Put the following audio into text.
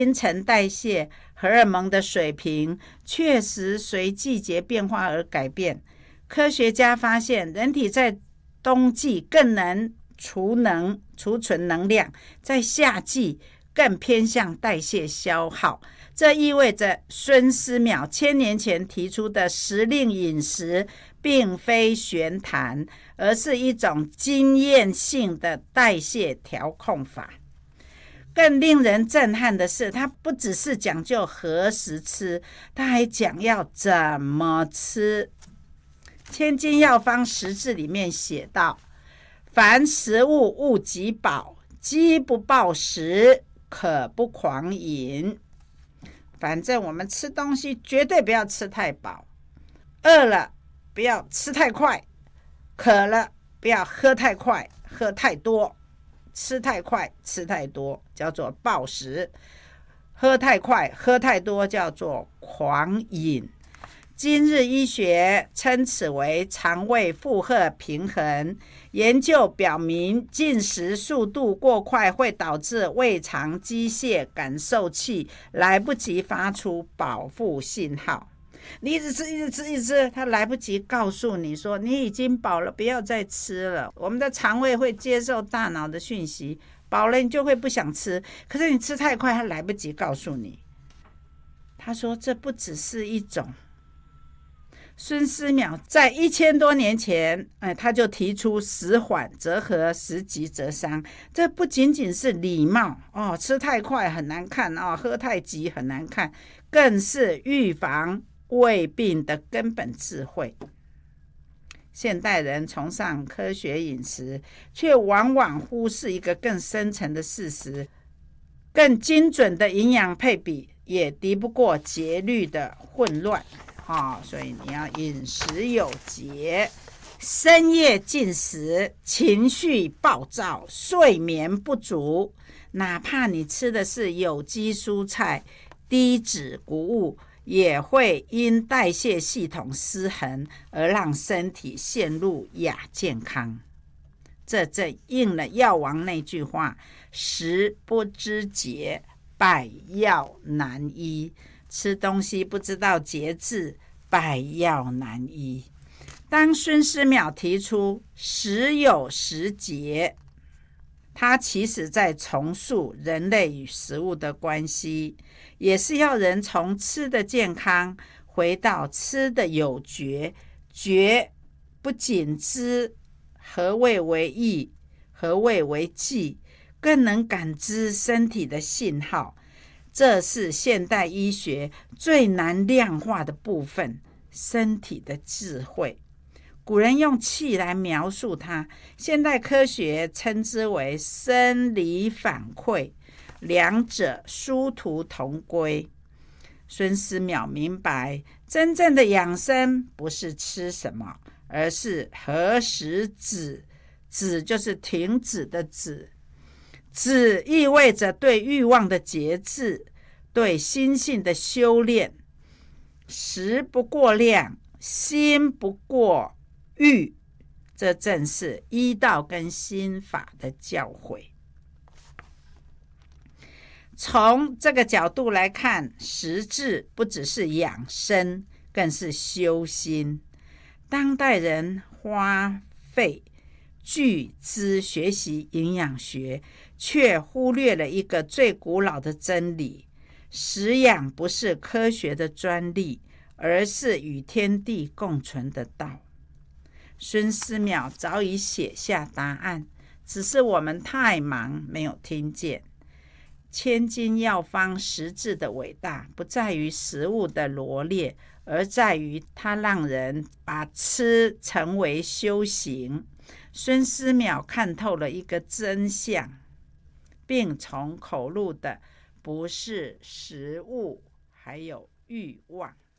新陈代谢、荷尔蒙的水平确实随季节变化而改变。科学家发现，人体在冬季更能储存能量，在夏季更偏向代谢消耗。这意味着孙思邈1000年前提出的时令饮食并非玄谈，而是一种经验性的代谢调控法。更令人震撼的是，他不只是讲究何时吃，他还讲要怎么吃。千金药方10字里面写道：凡食物勿极饱，饥不暴食，可不狂饮。反正我们吃东西绝对不要吃太饱，饿了不要吃太快，渴了不要喝太快喝太多，吃太快吃太多叫做暴食，喝太快喝太多叫做狂饮。今日医学称此为肠胃负荷平衡。研究表明，进食速度过快会导致胃肠机械感受器来不及发出饱腹信号。你一直吃，它来不及告诉你说你已经饱了，不要再吃了。我们的肠胃会接受大脑的讯息，饱了你就会不想吃，可是你吃太快，它来不及告诉你。他说这不只是一种，孙思邈在1000多年前，他就提出时缓则和，时急则伤。这不仅仅是礼貌吃太快很难看喝太急很难看，更是预防胃病的根本智慧。现代人崇尚科学饮食，却往往忽视一个更深层的事实：更精准的营养配比也敌不过节律的混乱。所以你要饮食有节，深夜进食，情绪暴躁，睡眠不足，哪怕你吃的是有机蔬菜、低脂谷物，也会因代谢系统失衡而让身体陷入亚健康。这正应了药王那句话：食不知节，百药难医。吃东西不知道节制，百药难医。当孙思邈提出食有时节，他其实在重塑人类与食物的关系，也是要人从吃的健康回到吃的有觉。觉不仅知何谓为益，何谓为忌，更能感知身体的信号。这是现代医学最难量化的部分，身体的智慧。古人用气来描述它，现代科学称之为生理反馈，两者殊途同归。孙思邈明白，真正的养生不是吃什么，而是何时止。止就是停止的止，止意味着对欲望的节制，对心性的修炼。食不过量，心不过欲，这正是医道跟心法的教诲。从这个角度来看，食治不只是养生，更是修心。当代人花费巨资学习营养学，却忽略了一个最古老的真理：食养不是科学的专利，而是与天地共存的道。孙思邈早已写下答案，只是我们太忙没有听见。千金药方10字的伟大，不在于食物的罗列，而在于它让人把吃成为修行。孙思邈看透了一个真相，病从口入的不是食物，还有欲望。